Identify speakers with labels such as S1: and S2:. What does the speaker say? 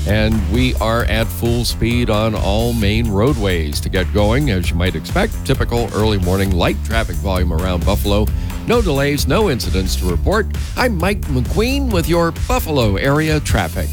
S1: And we are at full speed on all main roadways to get going. As you might expect, typical early morning light traffic volume around Buffalo. No delays, no incidents to report. I'm Mike McQueen with your Buffalo area traffic.